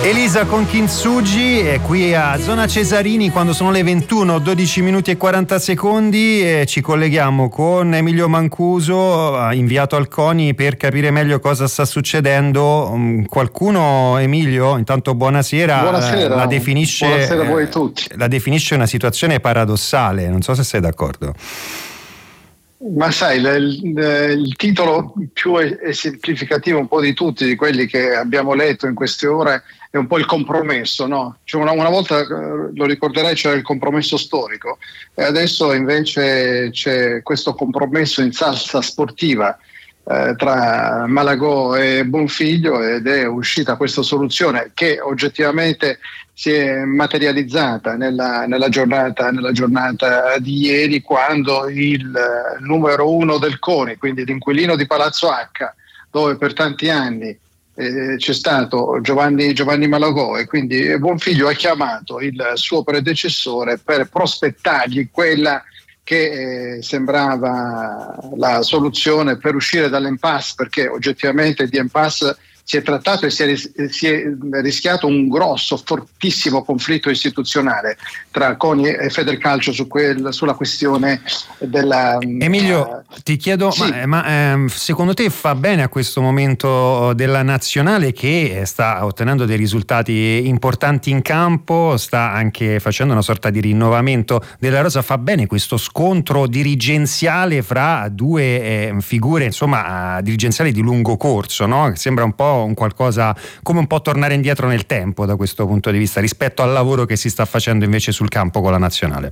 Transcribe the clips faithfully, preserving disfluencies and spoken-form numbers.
Elisa con Kintsugi è qui a Zona Cesarini quando sono le ventuno, dodici minuti e quaranta secondi e ci colleghiamo con Emilio Mancuso, inviato al CONI per capire meglio cosa sta succedendo. Qualcuno, Emilio, intanto buonasera, buonasera la definisce, buonasera a voi tutti. La definisce una situazione paradossale, non so se sei d'accordo. Ma sai, il, il, il titolo più esemplificativo un po' di tutti, di quelli che abbiamo letto in queste ore, è un po' il compromesso, no? Cioè una, una volta, lo ricorderai, c'era il compromesso storico e adesso invece c'è questo compromesso in salsa sportiva eh, tra Malagò e Bonfiglio, ed è uscita questa soluzione che oggettivamente si è materializzata nella, nella, giornata, nella giornata di ieri, quando il numero uno del CONI, quindi l'inquilino di Palazzo H, dove per tanti anni eh, c'è stato Giovanni, Giovanni Malagò, e quindi Bonfiglio ha chiamato il suo predecessore per prospettargli quella che eh, sembrava la soluzione per uscire dall'impasse, perché oggettivamente di impasse si è trattato e si è, si è rischiato un grosso, fortissimo conflitto istituzionale tra CONI e Federcalcio su quel, sulla questione della... Emilio, uh, ti chiedo, sì. ma, ma ehm, secondo te fa bene a questo momento della nazionale, che sta ottenendo dei risultati importanti in campo, sta anche facendo una sorta di rinnovamento della rosa, fa bene questo scontro dirigenziale fra due eh, figure, insomma, uh, dirigenziali di lungo corso, no? Sembra un po' un qualcosa, come un po' tornare indietro nel tempo da questo punto di vista rispetto al lavoro che si sta facendo invece sul campo con la nazionale.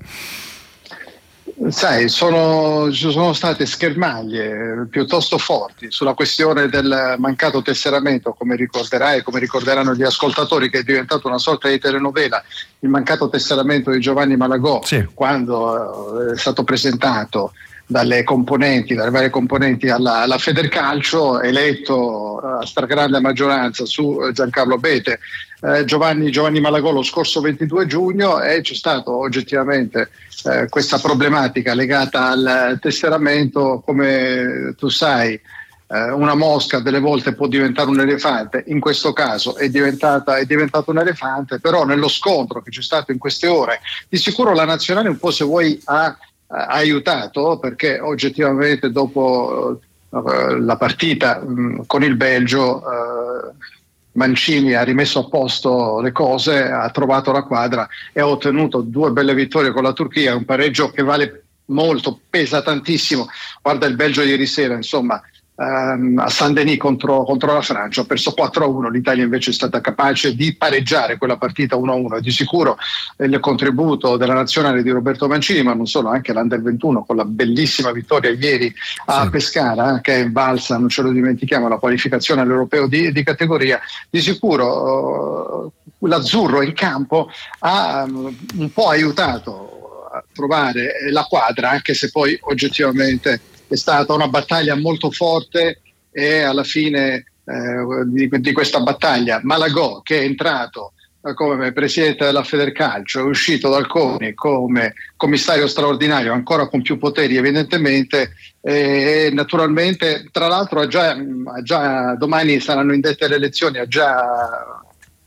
Sai, sono, ci sono state schermaglie piuttosto forti sulla questione del mancato tesseramento, come ricorderai, come ricorderanno gli ascoltatori, che è diventato una sorta di telenovela, il mancato tesseramento di Giovanni Malagò, sì. Quando è stato presentato dalle componenti, dalle varie componenti alla, alla Federcalcio, eletto a stragrande maggioranza su Giancarlo Bete, eh, Giovanni, Giovanni Malagò lo scorso ventidue giugno, e c'è stato oggettivamente eh, questa problematica legata al tesseramento. Come tu sai, eh, una mosca delle volte può diventare un elefante, in questo caso è diventata è diventato un elefante, però nello scontro che c'è stato in queste ore, di sicuro la nazionale un po', se vuoi, ha ha aiutato, perché oggettivamente dopo uh, la partita um, con il Belgio uh, Mancini ha rimesso a posto le cose, ha trovato la quadra e ha ottenuto due belle vittorie con la Turchia, un pareggio che vale molto, pesa tantissimo. Guarda il Belgio ieri sera, insomma, Um, a Saint-Denis contro, contro la Francia ha perso quattro a uno, l'Italia invece è stata capace di pareggiare quella partita uno a uno. Di sicuro il contributo della nazionale di Roberto Mancini, ma non solo, anche l'Under ventuno con la bellissima vittoria ieri a sì. Pescara, che è valsa, non ce lo dimentichiamo, la qualificazione all'europeo di, di categoria. Di sicuro uh, l'azzurro in campo ha um, un po' aiutato a trovare la quadra, anche se poi oggettivamente è stata una battaglia molto forte, e alla fine eh, di, di questa battaglia Malagò, che è entrato eh, come presidente della Federcalcio, è uscito dal CONI come commissario straordinario, ancora con più poteri evidentemente, e naturalmente, tra l'altro, ha già, ha già domani saranno indette le elezioni, ha già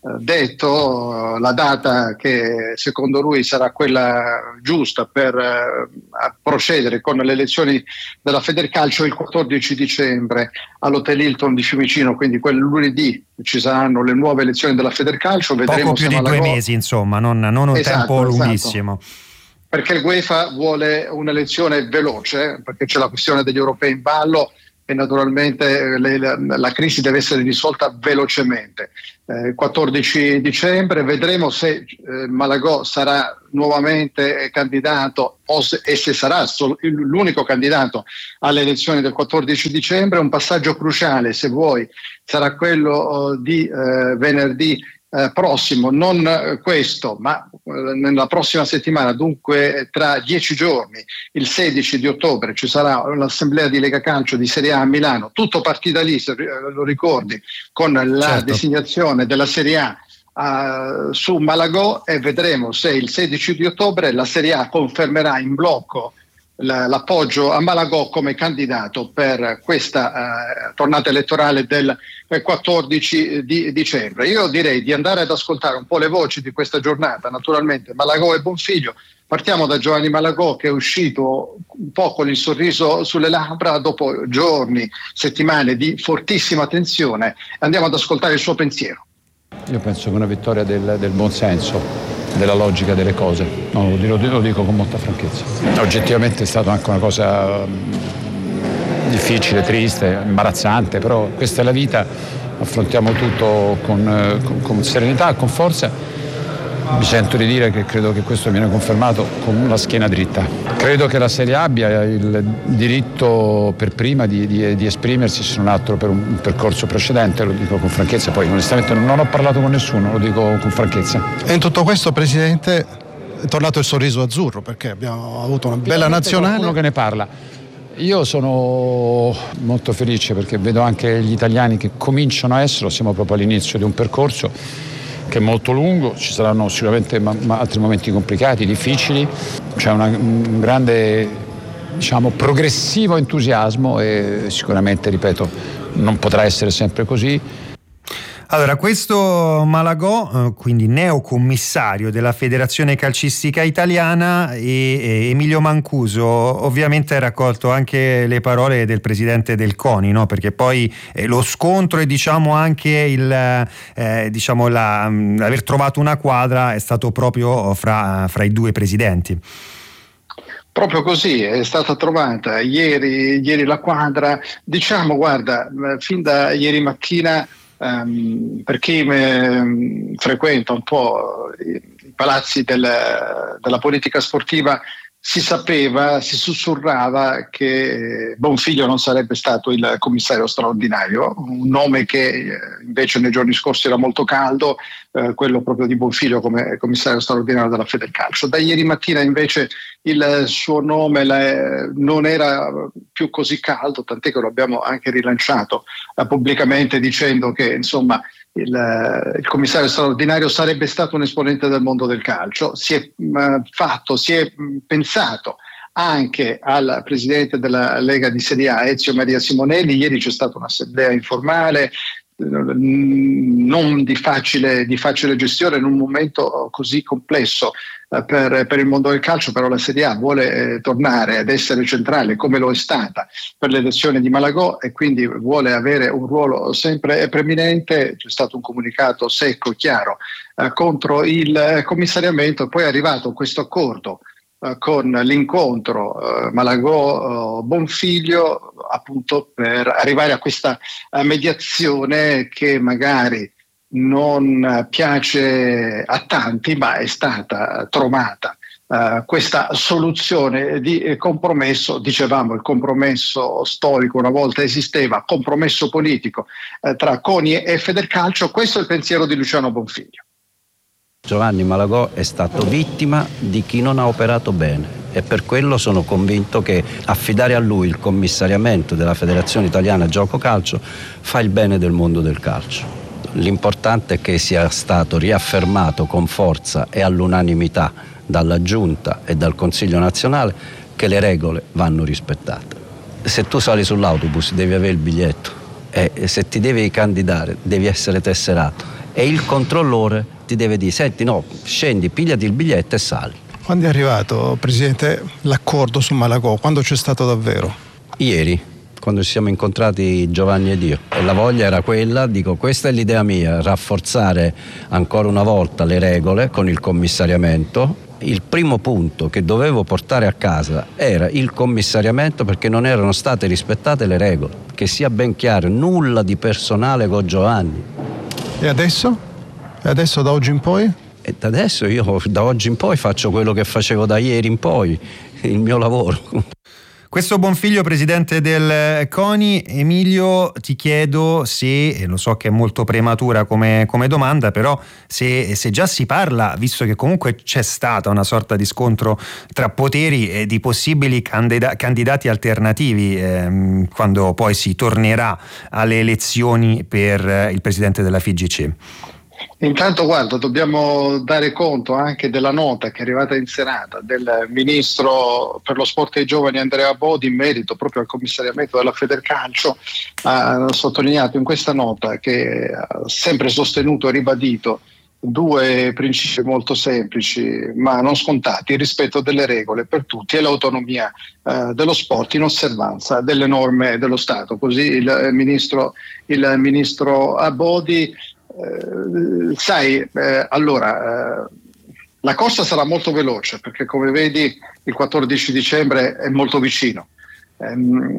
detto la data che secondo lui sarà quella giusta per uh, procedere con le elezioni della Federcalcio il quattordici dicembre all'Hotel Hilton di Fiumicino, quindi quel lunedì ci saranno le nuove elezioni della Federcalcio. Vedremo poco più se di Malagò... due mesi, insomma, non, non un esatto, tempo lunghissimo. Esatto. Perché il UEFA vuole un'elezione veloce, perché c'è la questione degli europei in ballo, e naturalmente le, la, la crisi deve essere risolta velocemente. Eh, quattordici dicembre vedremo se eh, Malagò sarà nuovamente candidato, o se, e se sarà sol, l'unico candidato alle elezioni del quattordici dicembre. Un passaggio cruciale, se vuoi, sarà quello oh, di eh, venerdì Eh, prossimo, non eh, questo, ma eh, nella prossima settimana, dunque tra dieci giorni, il sedici di ottobre, ci sarà l'assemblea di Lega Calcio di Serie A a Milano, tutto partita lì, se eh, lo ricordi, con la certo. designazione della Serie A uh, su Malagò, e vedremo se il sedici di ottobre la Serie A confermerà in blocco l'appoggio a Malagò come candidato per questa eh, tornata elettorale del quattordici di dicembre. Io direi di andare ad ascoltare un po' le voci di questa giornata, naturalmente Malagò e Bonfiglio. Partiamo da Giovanni Malagò, che è uscito un po' con il sorriso sulle labbra dopo giorni, settimane di fortissima tensione. Andiamo ad ascoltare il suo pensiero. Io penso che una vittoria del, del buonsenso, della logica delle cose, no, lo, lo dico con molta franchezza. Oggettivamente è stata anche una cosa difficile, triste, imbarazzante, però questa è la vita, affrontiamo tutto con, con, con serenità, con forza. Mi sento di dire che credo che questo viene confermato con la schiena dritta. Credo che la Serie A abbia il diritto per prima di, di, di esprimersi se non altro per un percorso precedente, lo dico con franchezza, poi onestamente non ho parlato con nessuno, lo dico con franchezza. E in tutto questo, Presidente, è tornato il sorriso azzurro, perché abbiamo avuto una bella nazionale. Qualcuno che ne parla. Io sono molto felice perché vedo anche gli italiani che cominciano a esserlo, siamo proprio all'inizio di un percorso che è molto lungo, ci saranno sicuramente ma, ma altri momenti complicati, difficili, c'è una, un grande, diciamo, progressivo entusiasmo e sicuramente, ripeto, non potrà essere sempre così. Allora, questo Malagò, quindi neocommissario della Federazione Calcistica Italiana, e Emilio Mancuso ovviamente ha raccolto anche le parole del presidente del CONI, no? Perché poi eh, lo scontro e diciamo anche il eh, diciamo la, mh, aver trovato una quadra è stato proprio fra, fra i due presidenti. Proprio così, è stata trovata ieri, ieri la quadra. Diciamo, guarda, fin da ieri mattina, Um, per chi me, frequenta un po' i, i palazzi del, della politica sportiva, si sapeva, si sussurrava che Bonfiglio non sarebbe stato il commissario straordinario, un nome che eh, invece nei giorni scorsi era molto caldo, eh, quello proprio di Bonfiglio come commissario straordinario della Federcalcio. Da ieri mattina invece il suo nome la, non era più così caldo, tant'è che lo abbiamo anche rilanciato eh, pubblicamente dicendo che insomma il, il commissario straordinario sarebbe stato un esponente del mondo del calcio. Si è mh, fatto, si è mh, pensato anche al presidente della Lega di Serie A, Ezio Maria Simonelli. Ieri c'è stata un'assemblea informale non di facile, di facile gestione in un momento così complesso eh, per, per il mondo del calcio, però la Serie A vuole eh, tornare ad essere centrale come lo è stata per l'elezione di Malagò e quindi vuole avere un ruolo sempre preminente. C'è stato un comunicato secco, chiaro eh, contro il commissariamento e poi è arrivato questo accordo con l'incontro uh, Malagò-Bonfiglio uh, appunto per arrivare a questa uh, mediazione che magari non piace a tanti, ma è stata trovata uh, questa soluzione di compromesso. Dicevamo, il compromesso storico una volta esisteva, compromesso politico uh, tra CONI e Federcalcio. Questo è il pensiero di Luciano Bonfiglio. Giovanni Malagò è stato vittima di chi non ha operato bene e per quello sono convinto che affidare a lui il commissariamento della Federazione Italiana Gioco Calcio fa il bene del mondo del calcio. L'importante è che sia stato riaffermato con forza e all'unanimità dalla Giunta e dal Consiglio nazionale che le regole vanno rispettate. Se tu sali sull'autobus devi avere il biglietto e se ti devi candidare devi essere tesserato e il controllore ti deve dire: senti, no, scendi, pigliati il biglietto e sali. Quando è arrivato, Presidente, l'accordo su Malagò? Quando c'è stato davvero? Ieri, quando ci siamo incontrati Giovanni ed io. E la voglia era quella, dico, questa è l'idea mia, rafforzare ancora una volta le regole con il commissariamento. Il primo punto che dovevo portare a casa era il commissariamento perché non erano state rispettate le regole. Che sia ben chiaro, nulla di personale con Giovanni. E adesso? E adesso da oggi in poi? E da adesso io da oggi in poi faccio quello che facevo da ieri in poi, il mio lavoro. Questo Bonfiglio, presidente del CONI. Emilio, ti chiedo se, e lo so che è molto prematura come, come domanda, però se, se già si parla, visto che comunque c'è stata una sorta di scontro tra poteri e di possibili candida- candidati alternativi ehm, quando poi si tornerà alle elezioni per il presidente della F I G C. Intanto guarda, dobbiamo dare conto anche della nota che è arrivata in Senato del Ministro per lo Sport e i Giovani Andrea Bodi in merito proprio al commissariamento della Federcalcio. Ha sottolineato in questa nota che ha sempre sostenuto e ribadito due principi molto semplici ma non scontati: il rispetto delle regole per tutti e l'autonomia eh, dello sport in osservanza delle norme dello Stato. Così il ministro, il ministro Abodi. Eh, sai, eh, allora eh, la corsa sarà molto veloce perché, come vedi, il quattordici dicembre è molto vicino. Eh,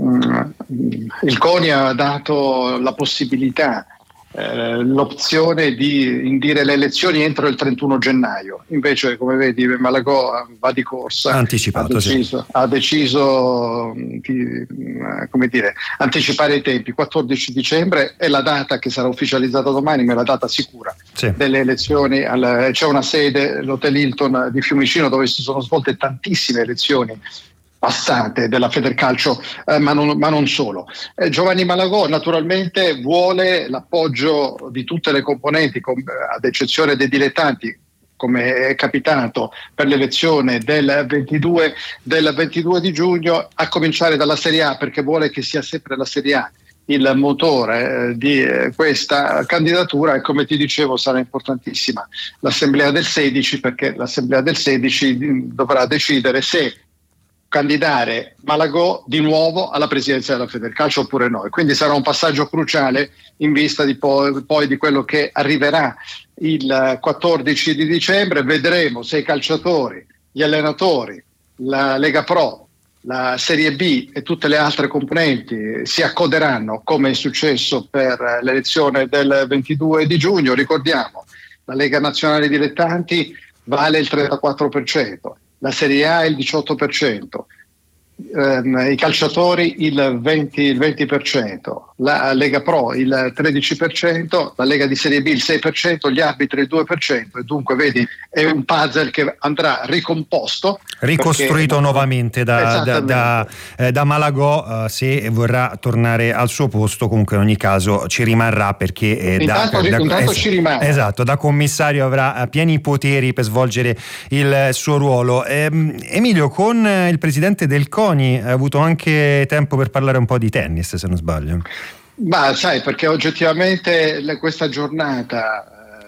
il CONI ha dato la possibilità, eh, l'opzione di indire le elezioni entro il trentuno gennaio. Invece, come vedi, Malagò va di corsa, anticipato, ha deciso, sì. ha deciso di, come dire, anticipare i tempi. quattordici dicembre è la data che sarà ufficializzata domani, ma è la data sicura sì. delle elezioni. Al, c'è una sede, l'Hotel Hilton di Fiumicino, dove si sono svolte tantissime elezioni passate della Federcalcio, eh, ma, non, ma non solo. Eh, Giovanni Malagò naturalmente vuole l'appoggio di tutte le componenti, com- ad eccezione dei dilettanti, come è capitato per l'elezione del ventidue, del ventidue di giugno, a cominciare dalla Serie A, perché vuole che sia sempre la Serie A il motore eh, di eh, questa candidatura. E come ti dicevo, sarà importantissima l'assemblea del sedici, perché l'assemblea del sedici dovrà decidere se candidare Malagò di nuovo alla presidenza della Federcalcio oppure no. E quindi sarà un passaggio cruciale in vista di poi, poi di quello che arriverà il quattordici di dicembre. Vedremo se i calciatori, gli allenatori, la Lega Pro, la Serie B e tutte le altre componenti si accoderanno, come è successo per l'elezione del ventidue di giugno. Ricordiamo, la Lega Nazionale Dilettanti vale il trentaquattro per cento, la Serie A il diciotto per cento, ehm, i calciatori il venti, il venti per cento, la Lega Pro il tredici per cento, la Lega di Serie B il sei per cento, gli arbitri il due per cento. E dunque vedi, è un puzzle che andrà ricomposto, ricostruito perché, nuovamente da, da, da, eh, da Malagò, eh, se vorrà tornare al suo posto. Comunque in ogni caso ci rimarrà, perché eh, intanto, da, intanto es- ci rimane. Esatto, da commissario avrà pieni poteri per svolgere il suo ruolo. Eh, Emilio, con il presidente del CONI ha avuto anche tempo per parlare un po' di tennis, se non sbaglio. Ma sai, perché oggettivamente le, questa giornata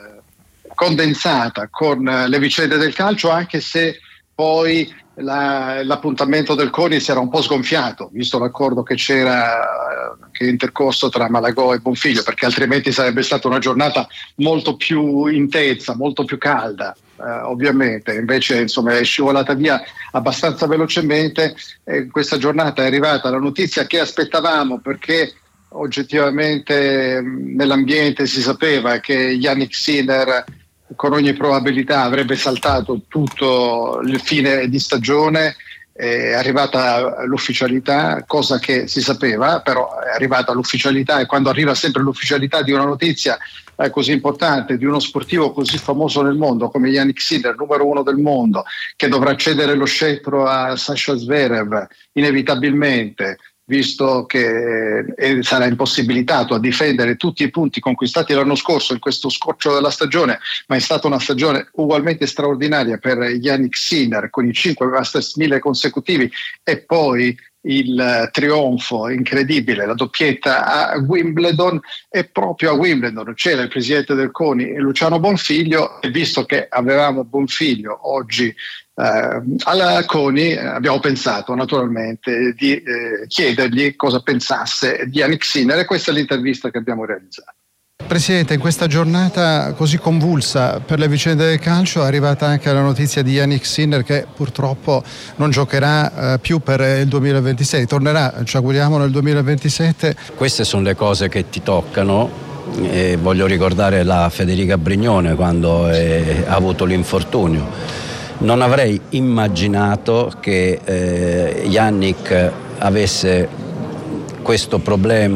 eh, condensata con le vicende del calcio, anche se poi la, l'appuntamento del CONI si era un po' sgonfiato, visto l'accordo che c'era, che è intercorso tra Malagò e Bonfiglio, perché altrimenti sarebbe stata una giornata molto più intensa, molto più calda. Eh, ovviamente invece insomma è scivolata via abbastanza velocemente. Eh, questa giornata è arrivata la notizia che aspettavamo, perché oggettivamente nell'ambiente si sapeva che Yannick Sinner con ogni probabilità avrebbe saltato tutto il fine di stagione. È arrivata l'ufficialità, cosa che si sapeva, però è arrivata l'ufficialità, e quando arriva sempre l'ufficialità di una notizia eh, così importante, di uno sportivo così famoso nel mondo come Yannick Sinner, numero uno del mondo, che dovrà cedere lo scettro a Sasha Zverev inevitabilmente, visto che eh, sarà impossibilitato a difendere tutti i punti conquistati l'anno scorso in questo scorcio della stagione, ma è stata una stagione ugualmente straordinaria per Yannick Sinner, con i cinque Masters mille consecutivi e poi il trionfo incredibile, la doppietta a Wimbledon. E proprio a Wimbledon c'era il presidente del CONI, Luciano Bonfiglio, e visto che avevamo Bonfiglio oggi Uh, alla CONI abbiamo pensato naturalmente di eh, chiedergli cosa pensasse di Yannick Sinner, e questa è l'intervista che abbiamo realizzato. Presidente, in questa giornata così convulsa per le vicende del calcio è arrivata anche la notizia di Yannick Sinner, che purtroppo non giocherà eh, più per il duemilaventisei, tornerà, ci auguriamo, nel duemilaventisette. Queste sono le cose che ti toccano. E voglio ricordare la Federica Brignone quando è, ha avuto l'infortunio. Non avrei immaginato che eh, Yannick avesse questo problema